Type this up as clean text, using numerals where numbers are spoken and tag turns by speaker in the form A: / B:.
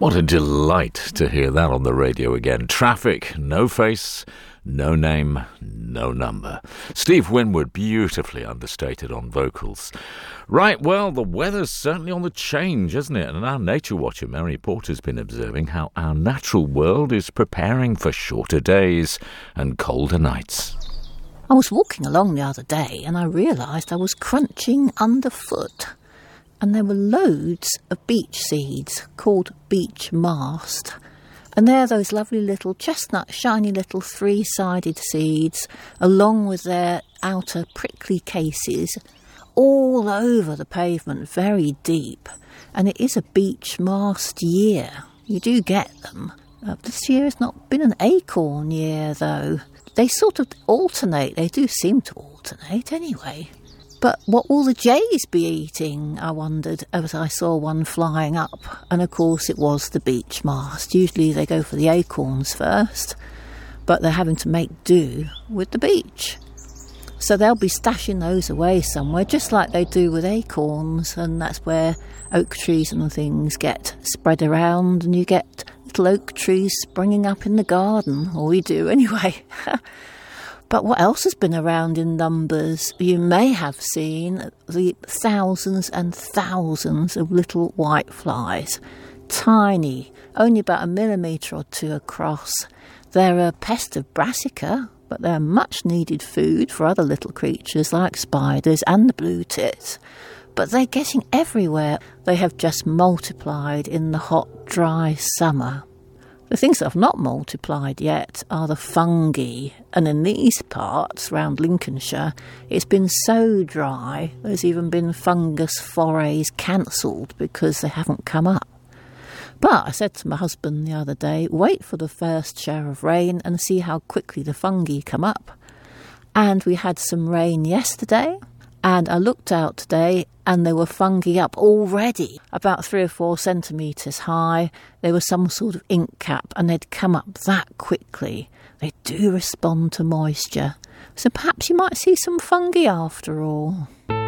A: What a delight to hear that on the radio again. Traffic, no face, no name, no number. Steve Winwood, beautifully understated on vocals. Right, well, the weather's certainly on the change, isn't it? And our nature watcher, Mary Porter's been observing how our natural world is preparing for shorter days and colder nights.
B: I was walking along the other day and I realised I was crunching underfoot. And there were loads of beech seeds called beech mast. And they're those lovely little chestnut, shiny little three-sided seeds, along with their outer prickly cases, all over the pavement, very deep. And it is a beech mast year. You do get them. This year has not been an acorn year, though. They sort of alternate. They do seem to alternate anyway. But what will the jays be eating, I wondered, as I saw one flying up. And of course it was the beech mast. Usually they go for the acorns first, but they're having to make do with the beech. So they'll be stashing those away somewhere, just like they do with acorns. And that's where oak trees and things get spread around, and you get little oak trees springing up in the garden, or we do anyway. But what else has been around in numbers? You may have seen the thousands and thousands of little white flies. Tiny, only about 1 millimetre or 2 across. They're a pest of brassica, but they're much needed food for other little creatures like spiders and the blue tits. But they're getting everywhere. They have just multiplied in the hot, dry summer. The things that have not multiplied yet are the fungi, and in these parts, around Lincolnshire, it's been so dry, there's even been fungus forays cancelled because they haven't come up. But I said to my husband the other day, wait for the first shower of rain and see how quickly the fungi come up. And we had some rain yesterday, and I looked out today and there were fungi up already, about 3 or 4 centimetres high. There was some sort of ink cap and they'd come up that quickly. They do respond to moisture. So perhaps you might see some fungi after all.